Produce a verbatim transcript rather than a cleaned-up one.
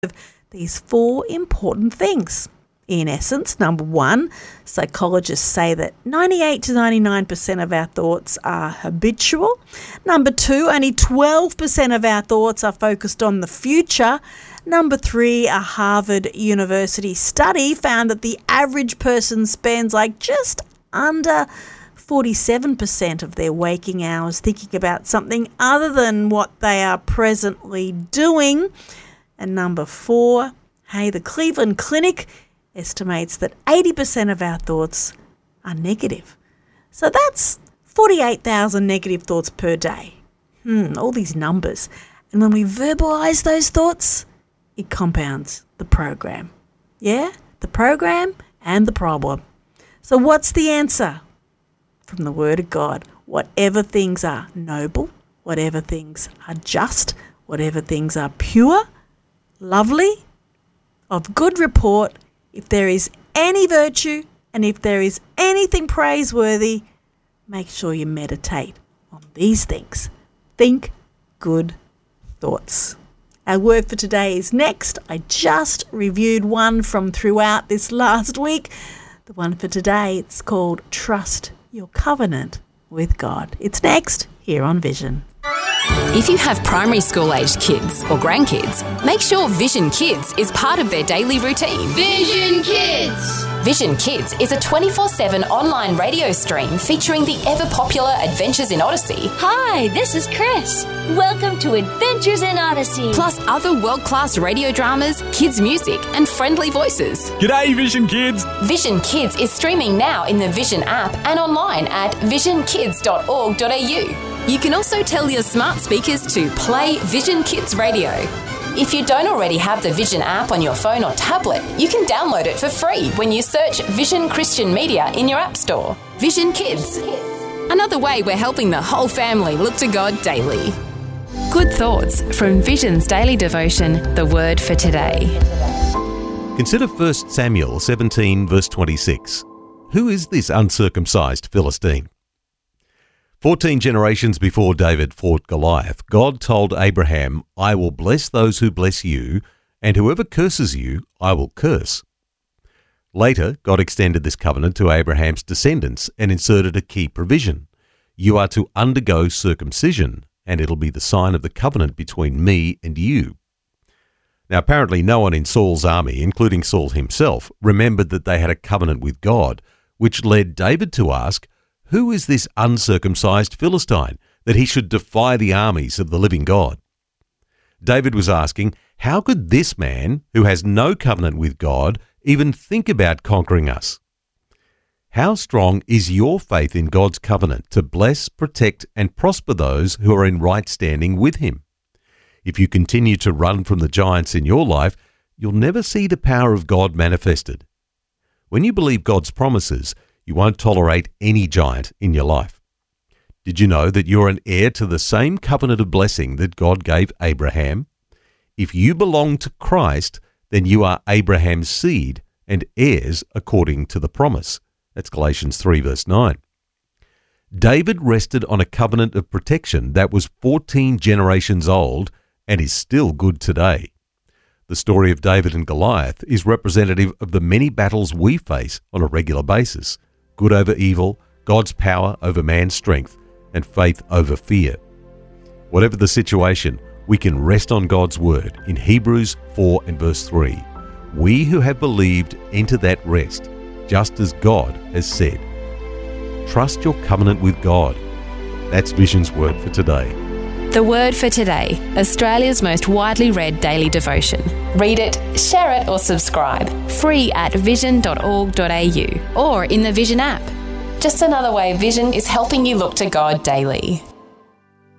these four important things. In essence, number one, psychologists say that ninety-eight to ninety-nine percent of our thoughts are habitual. Number two, only twelve percent of our thoughts are focused on the future. Number three, a Harvard University study found that the average person spends like just under forty-seven percent of their waking hours thinking about something other than what they are presently doing. And number four, hey, the Cleveland Clinic estimates that eighty percent of our thoughts are negative. So that's forty-eight thousand negative thoughts per day. Hmm, all these numbers. And when we verbalise those thoughts, it compounds the program. Yeah, the program and the problem. So what's the answer? From the Word of God, whatever things are noble, whatever things are just, whatever things are pure, lovely, of good report, if there is any virtue and if there is anything praiseworthy, make sure you meditate on these things. Think good thoughts. Our word for today is next. I just reviewed one from throughout this last week. The one for today, it's called Trust Your Covenant with God. It's next here on Vision. If you have primary school-aged kids or grandkids, make sure Vision Kids is part of their daily routine. Vision Kids! Vision Kids is a twenty-four seven online radio stream featuring the ever-popular Adventures in Odyssey. Hi, this is Chris. Welcome to Adventures in Odyssey. Plus other world-class radio dramas, kids' music and friendly voices. G'day, Vision Kids! Vision Kids is streaming now in the Vision app and online at vision kids dot org dot a u. You can also tell your smart speakers to play Vision Kids Radio. If you don't already have the Vision app on your phone or tablet, you can download it for free when you search Vision Christian Media in your app store. Vision Kids. Another way we're helping the whole family look to God daily. Good thoughts from Vision's daily devotion, The Word for Today. Consider First Samuel seventeen, verse twenty-six. Who is this uncircumcised Philistine? Fourteen generations before David fought Goliath, God told Abraham, I will bless those who bless you, and whoever curses you, I will curse. Later, God extended this covenant to Abraham's descendants and inserted a key provision. You are to undergo circumcision, and it'll be the sign of the covenant between me and you. Now, apparently no one in Saul's army, including Saul himself, remembered that they had a covenant with God, which led David to ask, who is this uncircumcised Philistine, that he should defy the armies of the living God? David was asking, how could this man, who has no covenant with God, even think about conquering us? How strong is your faith in God's covenant to bless, protect, and prosper those who are in right standing with him? If you continue to run from the giants in your life, you'll never see the power of God manifested. When you believe God's promises, you won't tolerate any giant in your life. Did you know that you're an heir to the same covenant of blessing that God gave Abraham? If you belong to Christ, then you are Abraham's seed and heirs according to the promise. That's Galatians three, verse nine. David rested on a covenant of protection that was fourteen generations old and is still good today. The story of David and Goliath is representative of the many battles we face on a regular basis. Good over evil, God's power over man's strength, and faith over fear. Whatever the situation, we can rest on God's word in Hebrews four and verse three. We who have believed enter that rest, just as God has said. Trust your covenant with God. That's Vision's word for today. The Word for Today, Australia's most widely read daily devotion. Read it, share it or subscribe. Free at vision dot org dot a u or in the Vision app. Just another way Vision is helping you look to God daily.